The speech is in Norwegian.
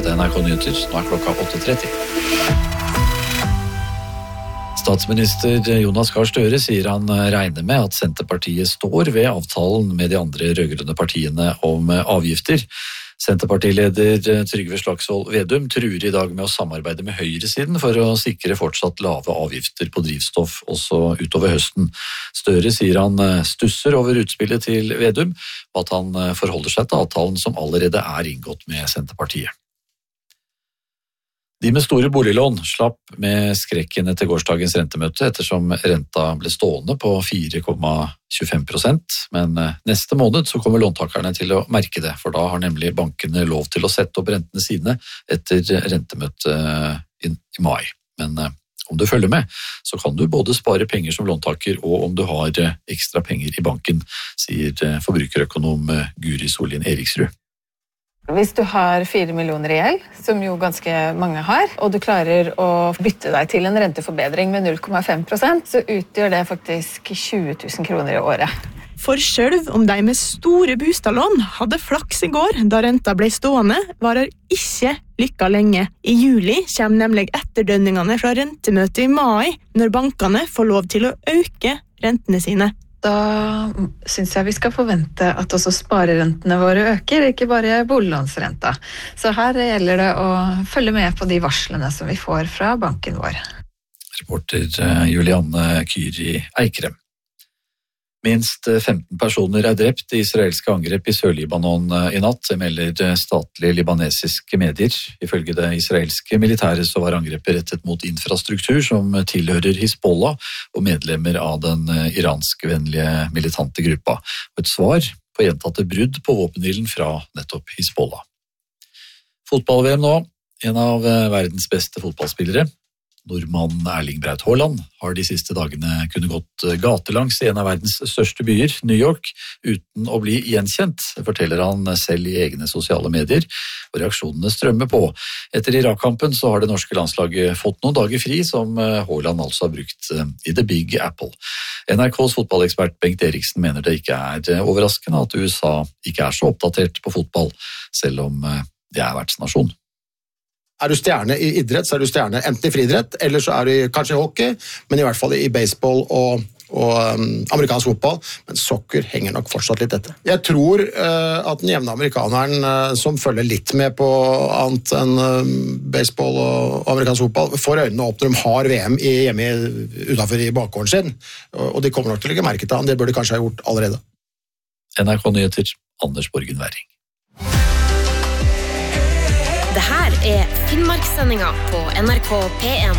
Dette NRK Nyheter, nå klokka 8:30. Statsminister Jonas Gahr Støre sier han regner med at Senterpartiet står ved avtalen med de andre rødgrønne partiene om avgifter. Senterpartileder Trygve Slagsvold Vedum truer i dag med å samarbeide med høyresiden for å sikre fortsatt lave avgifter på drivstoff også utover høsten. Støre sier han stusser over utspillet til Vedum, og at han forholder seg til avtalen som allerede er inngått med Senterpartiet. De med store boliglån slapp med skrekken etter gårsdagens rentemøte ettersom renta ble stående på 4,25%, men neste måned så kommer låntakerne til å merke det, for da har nemlig bankene lov til å sette opp rentene sine etter rentemøtet i mai. Men om du følger med, så kan du både spare penger som låntaker og om du har ekstra penger i banken, sier forbrukerøkonom Guri Sollien Eriksrud. Hvis du har 4 millioner i gjeld, som jo ganske mange har, og du klarer å bytte deg til en renteforbedring med 0,5%, så utgjør det faktisk 20 000 kroner i året. For selv om de med store bostadlån hadde flaks i går da renta ble stående, varer ikke lykka lenge. I juli kommer nemlig etterdønningene fra rentemøtet i mai, når bankene får lov til å øke rentene sine. Da synes jeg vi skal forvente at også sparerentene våre øker, ikke bare boliglånsrenta. Så her gjelder det å følge med på de varslene som vi får fra banken vår. Reporter Julianne Kyri Eikrem. Minst 15 personer er drept i israelske angrep i Sør-Libanon i natt, melder statlige libanesiske medier. Ifølge det israelske militæret så var angrepet rettet mot infrastruktur som tilhører Hizbollah og medlemmer av den iranskvennlige militante gruppa. Og et svar på gjentatte brudd på våpenhvilen fra nettopp Hizbollah. Fotball-VM nå. En av verdens beste fotballspillere, nordmannen Erling Braut Haaland, har de siste dagene kunnet gått gatelangs i en av verdens største byer, New York, uten å bli gjenkjent, forteller han selv i egne sosiale medier, og reaksjonene strømmer på. Etter Irak-kampen så har det norske landslaget fått noen dager fri, som Haaland altså har brukt i The Big Apple. NRKs fotballekspert Bengt Eriksen mener det ikke er overraskende at USA ikke er så oppdatert på fotball, selv om det er vertsnasjon. Er du stjerne i idrett, så er du stjerne enten i friidrett, eller så er du kanskje i hockey, men i hvert fall i baseball og amerikansk fotball, men soccer henger nok fortsatt litt etter. Jeg tror at den jevne amerikaneren som følger litt med på annet enn baseball og amerikansk fotball, får øynene opp når de har VM hjemme utenfor i bakgården sin, og de kommer nok til å legge merke til han. Det bør de kanskje ha gjort allerede. NRK Nyheter, Anders Borgen Werring. Det her er Finnmarkssendinga på NRK P1.